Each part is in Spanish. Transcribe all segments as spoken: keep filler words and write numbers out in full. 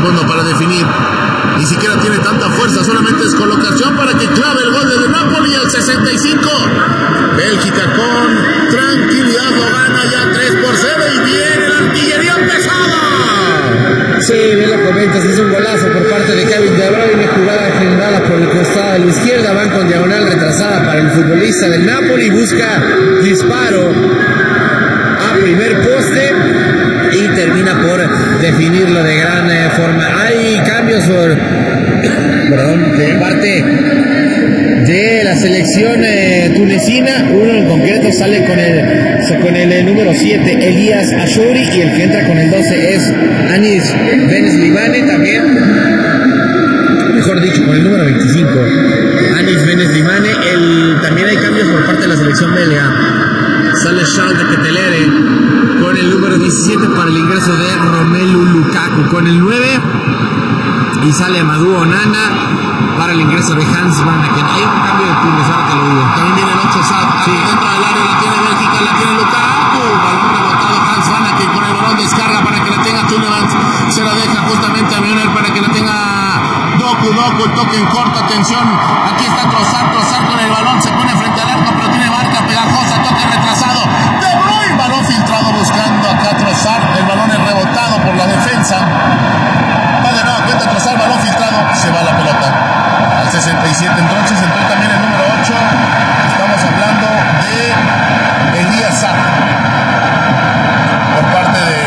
fondo para definir. Ni siquiera tiene tanta fuerza, solamente es colocación para que clave el gol de Napoli al sesenta y cinco. Bélgica con tranquilidad lo gana ya tres por cero y viene la artillería pesada. Sí, bien lo comentas, es un golazo por parte de Kevin De Bruyne, jugada generada por el costado de la izquierda, van con diagonal retrasada para el futbolista del Napoli, busca disparo a primer poste y termina por definirlo de gran eh, forma. Hay cambios por, perdón, de parte de la selección eh, tunecina. Uno en concreto sale con el, con el eh, número siete, Elías Achouri, y el que entra con el doce es Anis Beneslimane, también, mejor dicho, con el número veinticinco, Anis Beneslimane. El, también hay cambios por parte de la selección belga. Sale Charles de Ketelere con el número diecisiete para el ingreso de Romelu Lukaku con el nueve, y sale Amadou Onana para el ingreso de Hans Van Aken. Hay un cambio de Túnez, ahora te lo digo. También viene el ocho South, sí. Dentro del área la tiene Bélgica, la tiene Lukaku, balón rebotado Hans Van Aken con el balón descarga para que la tenga Túnez, se la deja justamente a Mionel para que la tenga Doku, Doku, el toque en corto, atención, aquí está Trossard, Trossard con el balón, se pone frente al arco, pero tiene marca pegajosa, toque retrasado, De Bruyne, balón filtrado buscando acá Trossard, el balón es rebotado por la defensa, va de nuevo, cuenta Trossard, balón filtrado, se va la pelota, al sesenta y siete, entonces entró también el número ocho, estamos hablando de Elías Sarr, por parte de,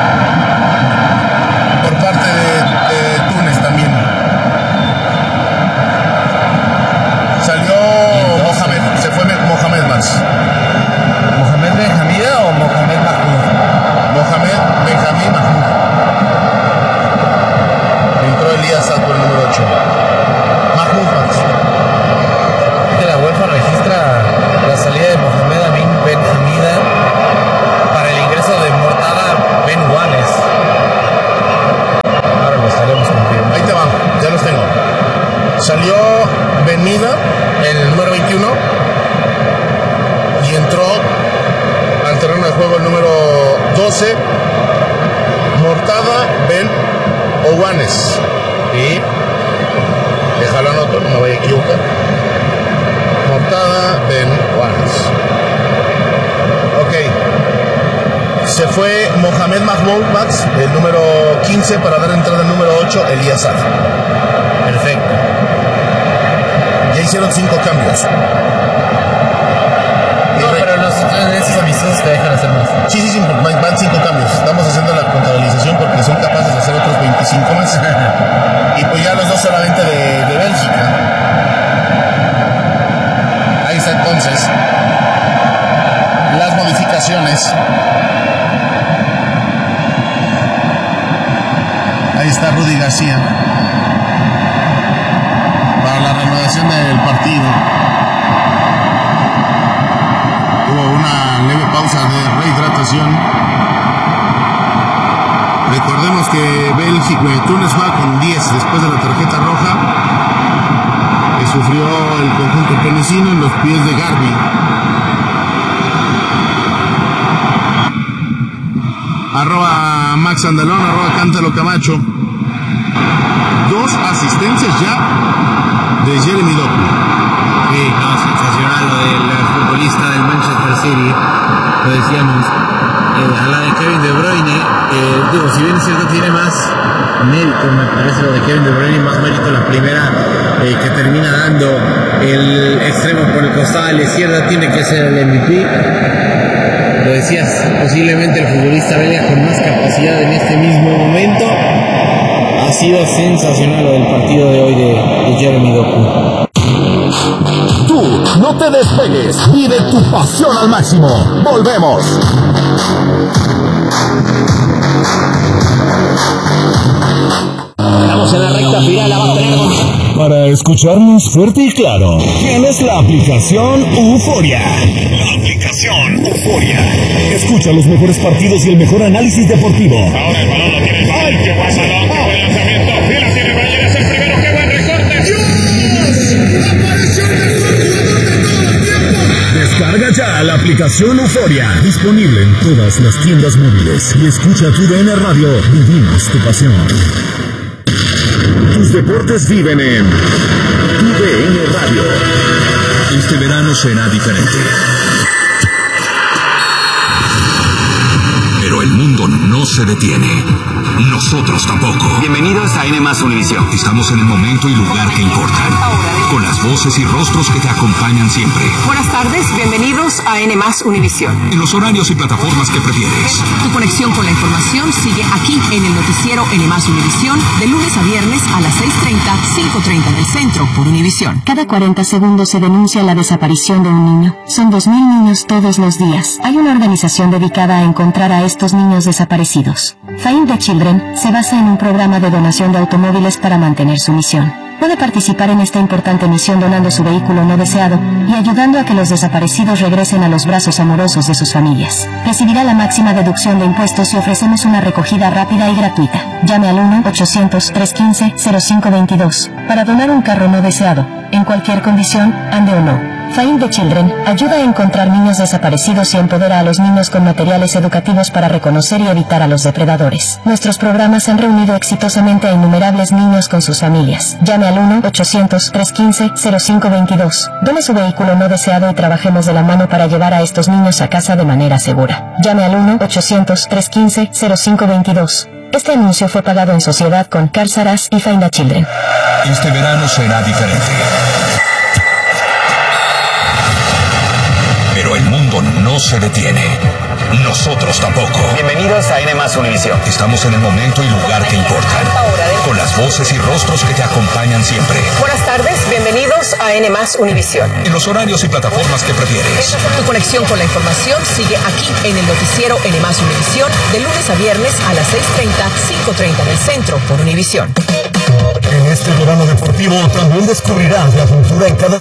por parte de, de Túnez también. Salió Mohamed, se fue Mohamed más. ¿Mohamed Benjamida o Mohamed Mahmoud? Mohamed Benjamín Mahmoud. Entró Elías Sarr por el número ocho. Mahmoud Max. Que la UEFA registra la salida de Mohamed Amin Benjamida para el ingreso de Mortada Ben Wallace. Ahora lo estaremos confirmando. Ahí te va, ya los tengo. Salió Benmida, el número veintiuno, y entró al terreno de juego el número doce, Mortada Ben Owanes. Y déjalo anoto, no me voy a equivocar. Mortada Ben Owanes. Ok. Se fue Mohamed Mahmoud Max, el número quince, para dar entrada al número ocho, Elías Sarr. Perfecto. Ya hicieron cinco cambios. No, pero los, en esos amistosos te dejan hacer más. Sí, sí, sí, van cinco cambios. Estamos haciendo la contabilización porque son capaces de hacer otros veinticinco más. Y pues ya los dos solamente de, de Bélgica. Ahí está entonces las modificaciones. Ahí está Rudy García para la reanudación del partido. Hubo una leve pausa de rehidratación. Recordemos que Bélgica, Túnez va con diez después de la tarjeta roja que sufrió el conjunto tunecino en los pies de Garbi. Arroba Max Andalón, arroba Cántalo Camacho. Dos asistencias ya de Jeremy Doku. Sí, no, sensacional lo del futbolista del Manchester City, lo decíamos, eh, a la de Kevin De Bruyne, eh, digo, si bien es cierto tiene más mérito, me parece lo de Kevin De Bruyne, más mérito la primera eh, que termina dando el extremo por el costado de la izquierda, tiene que ser el M V P, lo decías, posiblemente el futbolista belga con más capacidad en este mismo momento. Ha sido sensacional lo del partido de hoy de, de Jeremy Doku. Tú no te despegues, vive tu pasión al máximo. Volvemos. Estamos en la recta final, la va a tener con... Para escucharnos fuerte y claro, tienes la aplicación Euforia. La aplicación Euforia. Escucha los mejores partidos y el mejor análisis deportivo. Ahora el balón lo tiene. ¡Ay, qué buen balón! ¡Qué buen lanzamiento! ¡Y la tiene Bayer! ¡Es el primero! ¡Qué buen recorte! ¡Dios! ¡Apareció el mejor jugador de todos los tiempos! Descarga ya la aplicación Euforia. Disponible en todas las tiendas móviles. Y escucha tu D N Radio. Vivimos tu pasión. Tus deportes viven en Tu D N Radio. Este verano será diferente. Pero el mundo no se detiene. Nosotros tampoco. Bienvenidos a N más Univisión. Estamos en el momento y lugar que importan. Con las voces y rostros que te acompañan siempre. Buenas tardes, bienvenidos a N más Univisión. En los horarios y plataformas que prefieres. Tu conexión con la información sigue aquí en el noticiero N más Univisión, de lunes a viernes a las seis treinta, cinco treinta del centro por Univisión. Cada cuarenta segundos se denuncia la desaparición de un niño. Son dos mil niños todos los días. Hay una organización dedicada a encontrar a estos niños desaparecidos. Find the Children se basa en un programa de donación de automóviles para mantener su misión. Puede participar en esta importante misión donando su vehículo no deseado y ayudando a que los desaparecidos regresen a los brazos amorosos de sus familias. Recibirá la máxima deducción de impuestos y ofrecemos una recogida rápida y gratuita. Llame al uno ochocientos, trescientos quince, cero cinco veintidós para donar un carro no deseado, en cualquier condición, ande o no. Find the Children ayuda a encontrar niños desaparecidos y empodera a los niños con materiales educativos para reconocer y evitar a los depredadores. Nuestros programas han reunido exitosamente a innumerables niños con sus familias. Llame al uno ochocientos, trescientos quince, cero cinco veintidós. Done su vehículo no deseado y trabajemos de la mano para llevar a estos niños a casa de manera segura. Llame al uno ochocientos, trescientos quince, cero cinco veintidós. Este anuncio fue pagado en sociedad con Carl Saras y Find the Children. Este verano será diferente. Pero el mundo no se detiene. Nosotros tampoco. Bienvenidos a N más Univisión. Estamos en el momento y lugar que importan. Con las voces y rostros que te acompañan siempre. Buenas tardes, bienvenidos a N más Univisión. En los horarios y plataformas que prefieres. Tu conexión con la información sigue aquí en el noticiero N más Univisión, de lunes a viernes a las seis treinta, cinco treinta del centro por Univisión. En este verano deportivo también descubrirás la cultura en cada